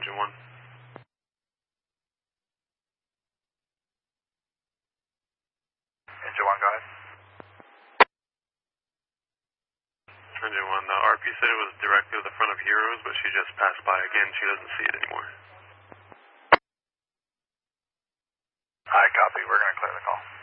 Engine 1. Engine 1, go ahead. Engine 1, the RP said it was directly to the front of Heroes, but she just passed by again. She doesn't see it anymore. Alright, copy. We're going to clear the call.